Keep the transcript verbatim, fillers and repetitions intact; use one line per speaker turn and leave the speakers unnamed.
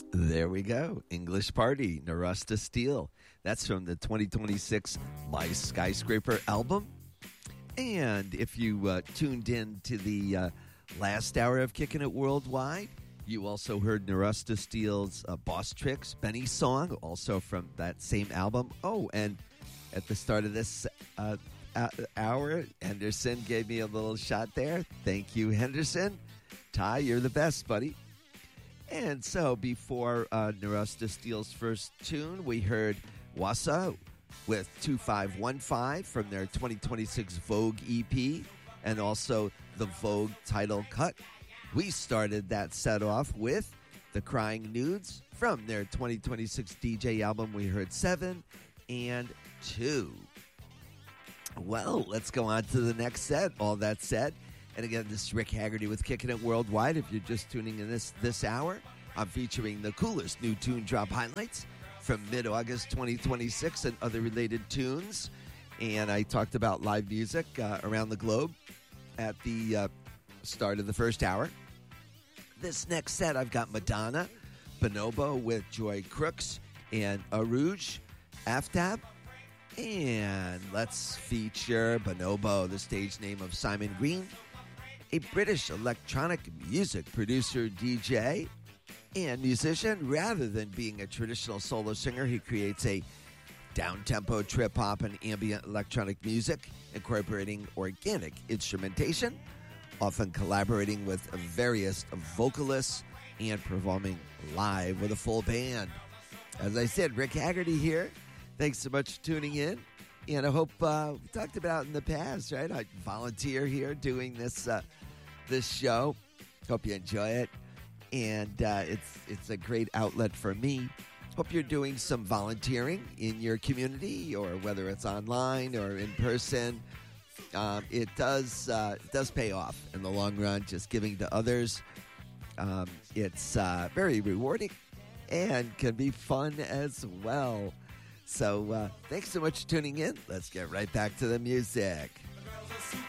There we go. English Party, Narusta Steel. That's from the twenty twenty-six My Skyscraper album. And if you uh, tuned in to the uh, last hour of Kicking It Worldwide, you also heard Narusta Steel's uh, Boss Tricks, Benny song, also from that same album. Oh, and at the start of this uh, hour, Henderson gave me a little shot there. Thank you, Henderson. Ty, you're the best, buddy. And so before uh, Narusta Steel's first tune, we heard Wassa with two five one five from their twenty twenty-six Vogue E P and also the Vogue title cut. We started that set off with The Crying Nudes from their twenty twenty-six D J album. We heard seven and two. Well, let's go on to the next set. All that said, and again, this is Rick Haggerty with Kicking It Worldwide. If you're just tuning in this this hour, I'm featuring the coolest new tune drop highlights from mid-August twenty twenty-six and other related tunes. And I talked about live music uh, around the globe at the uh, start of the first hour. This next set, I've got Madonna, Bonobo with Joy Crooks, and Arouge Aftab. And let's feature Bonobo, the stage name of Simon Green, a British electronic music producer, D J, and musician. Rather than being a traditional solo singer, he creates a down-tempo trip-hop and ambient electronic music, incorporating organic instrumentation, often collaborating with various vocalists and performing live with a full band. As I said, Rick Haggerty here. Thanks so much for tuning in. And I hope uh, we talked about in the past, right? I volunteer here doing this uh, this show. Hope you enjoy it. And uh, it's it's a great outlet for me. Hope you're doing some volunteering in your community, or whether it's online or in person. Um, it does uh, it does pay off in the long run, just giving to others. Um, it's uh, very rewarding and can be fun as well. So uh, thanks so much for tuning in. Let's get right back to the music.